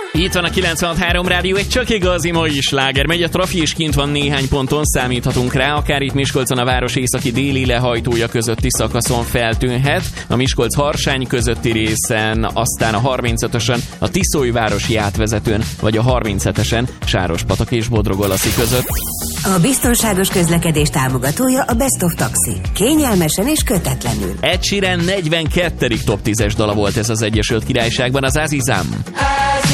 Itt van a 96.3 Rádió, egy csak igazi mai sláger. Megy a trafi, és kint van néhány ponton, számíthatunk rá. Akár itt Miskolcon a város északi-déli lehajtója közötti szakaszon feltűnhet, a Miskolc-Harsány közötti részen, aztán a 35-ösen a Tiszólyvárosi átvezetőn, vagy a 37-esen Sárospatak és Bodrogolaszi között. A biztonságos közlekedés támogatója a Best of Taxi. Kényelmesen és kötetlenül. Ed Sheeran 42. top 10-es dala volt ez az Egyesült Királyságban, az Azizam.